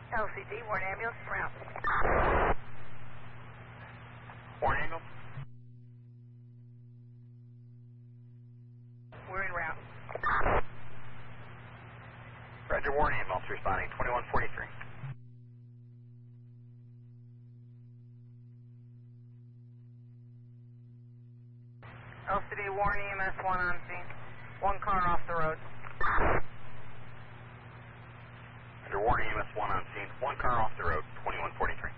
LCD, Warren ambulance, route. Warren ambulance? We're en route. Roger, Warren ambulance responding, 2143. LCD, Warren EMS 1 on scene. One car off the road. Roger, Warren EMS 1 on scene, one car off the road, 2143.